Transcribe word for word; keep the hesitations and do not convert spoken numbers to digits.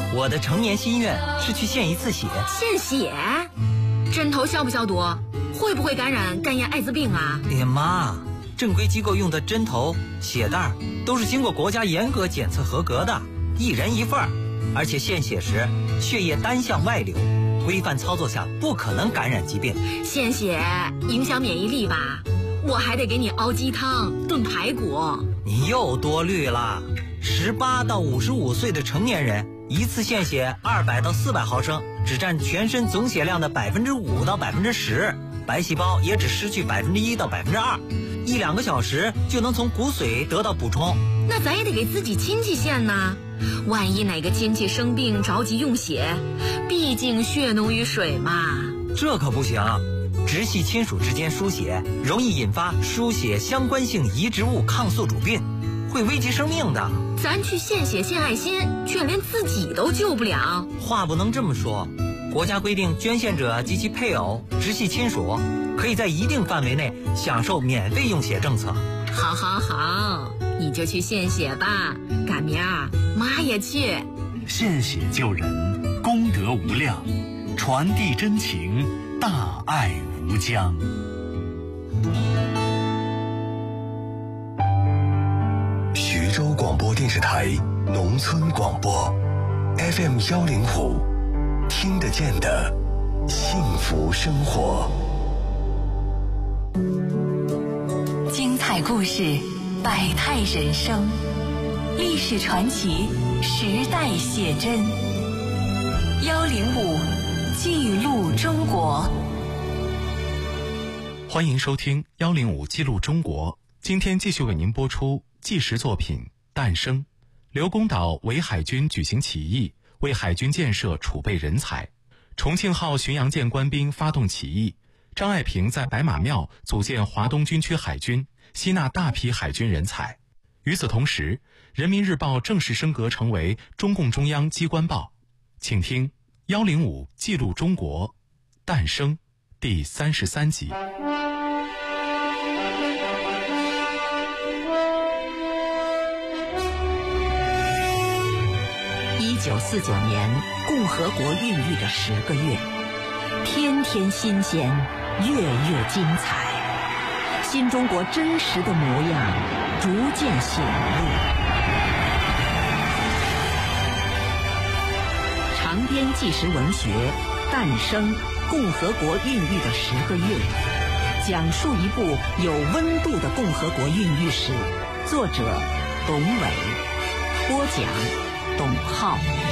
我的成年心愿是去献一次血。 献血？针头消不消毒？会不会感染肝炎、艾滋病啊？ 哎呀妈，正规机构用的针头、血袋都是经过国家严格检测合格的，一人一份儿。而且献血时血液单向外流，规范操作下不可能感染疾病。 献血影响免疫力吧？我还得给你熬鸡汤、炖排骨。 你又多虑了。十八到五十五岁的成年人，一次献血二百到四百毫升，只占全身总血量的百分之五到百分之十，白细胞也只失去百分之一到百分之二，一两个小时就能从骨髓得到补充。 那咱也得给自己亲戚献呢，万一哪个亲戚生病着急用血，毕竟血浓于水嘛。 这可不行，直系亲属之间输血容易引发输血相关性移植物抗宿主病，会危及生命的。 咱去献血献爱心，却连自己都救不了。 话不能这么说，国家规定捐献者及其配偶、直系亲属可以在一定范围内享受免费用血政策。 好好好，你就去献血吧，赶明儿妈也去。 献血救人，功德无量，传递真情，大爱无疆。 徐州广播电视台农村广播 F M 幺零五，听得见的幸福生活。 精彩故事，百态人生，历史传奇，时代写真。幺零五记录中国。 欢迎收听幺零五记录中国。今天继续为您播出纪实作品《诞生》。刘公岛伪海军举行起义，为海军建设储备人才。重庆号巡洋舰官兵发动起义，张爱萍在白马庙组建华东军区海军，吸纳大批海军人才。与此同时，人民日报正式升格成为中共中央机关报。请听幺零五记录中国诞生第三十三集。 一九四九年，共和国孕育的十个月，天天新鲜，月月精彩，新中国真实的模样逐渐显露。长篇纪实文学《诞生：共和国孕育的十个月》，讲述一部有温度的共和国孕育史。作者：董伟，播讲：董浩。